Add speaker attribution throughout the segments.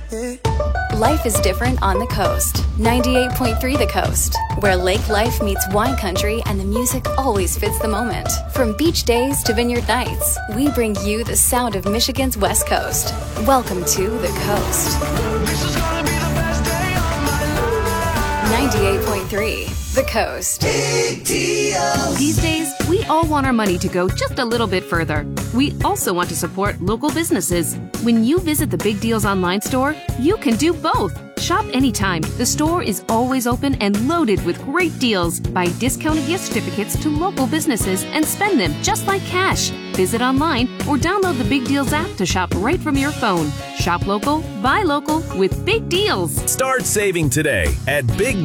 Speaker 1: Life is different on the coast. 98.3 The Coast, where lake life meets wine country and the music always fits the moment. From beach days to vineyard nights, we bring you the sound of Michigan's West Coast. Welcome to The Coast. 98.3 The Coast.
Speaker 2: These days, we all want our money to go just a little bit further. We also want to support local businesses. When you visit the Big Deals online store, you can do both. Shop anytime. The store is always open and loaded with great deals. Buy discounted gift certificates to local businesses and spend them just like cash. Visit online or download the Big Deals app to shop right from your phone. Shop local, buy local with Big Deals.
Speaker 3: Start saving today at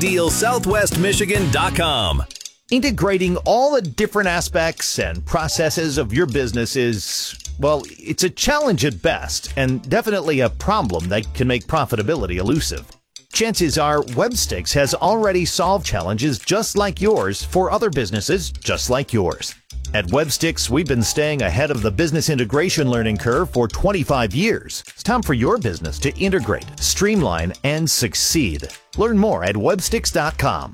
Speaker 3: BigDealSouthwestMichigan.com.
Speaker 4: Integrating all the different aspects and processes of your business is, well, it's a challenge at best and definitely a problem that can make profitability elusive. Chances are Webstix has already solved challenges just like yours for other businesses just like yours. At Webstix, we've been staying ahead of the business integration learning curve for 25 years. It's time for your business to integrate, streamline, and succeed. Learn more at Webstix.com.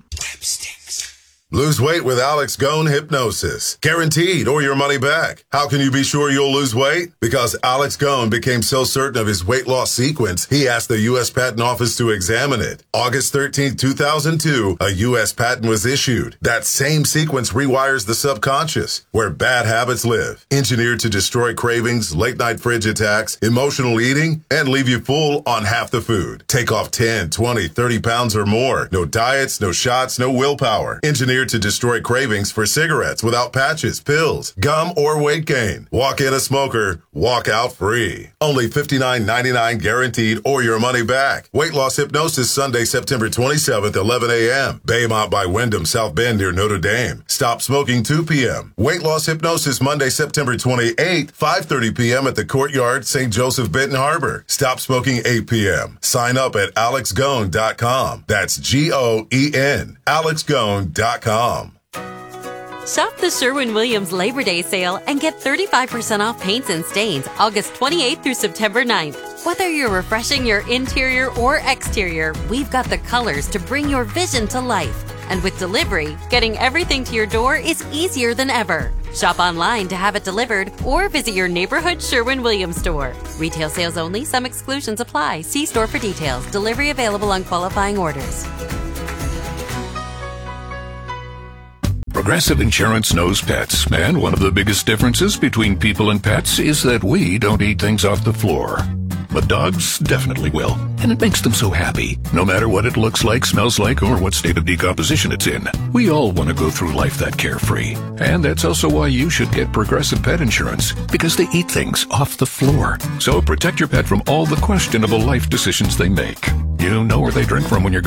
Speaker 5: Lose weight with Alex Gone Hypnosis. Guaranteed or your money back. How can you be sure you'll lose weight? Because Alex Gone became so certain of his weight loss sequence, he asked the U.S. Patent Office to examine it. August 13, 2002, a U.S. patent was issued. That same sequence rewires the subconscious, where bad habits live. Engineered to destroy cravings, late-night fridge attacks, emotional eating, and leave you full on half the food. Take off 10, 20, 30 pounds or more. No diets, no shots, no willpower. Engineered to destroy cravings for cigarettes without patches, pills, gum, or weight gain. Walk in a smoker, walk out free. Only $59.99 guaranteed or your money back. Weight loss hypnosis Sunday, September 27th, 11 a.m. Baymont by Wyndham, South Bend near Notre Dame. Stop smoking 2 p.m. Weight loss hypnosis Monday, September 28th, 5:30 p.m. at the Courtyard, St. Joseph, Benton Harbor. Stop smoking 8 p.m. Sign up at alexgone.com. That's G-O-E-N. alexgone.com.
Speaker 6: Shop the Sherwin-Williams Labor Day sale and get 35% off paints and stains August 28th through September 9th. Whether you're refreshing your interior or exterior, we've got the colors to bring your vision to life. And with delivery, getting everything to your door is easier than ever. Shop online to have it delivered or visit your neighborhood Sherwin-Williams store. Retail sales only. Some exclusions apply. See store for details. Delivery available on qualifying orders.
Speaker 7: Progressive Insurance knows pets, and one of the biggest differences between people and pets is that we don't eat things off the floor. But dogs definitely will, and it makes them so happy, no matter what it looks like, smells like, or what state of decomposition it's in. We all want to go through life that carefree, and that's also why you should get Progressive Pet Insurance, because they eat things off the floor. So protect your pet from all the questionable life decisions they make. You know where they drink from when you're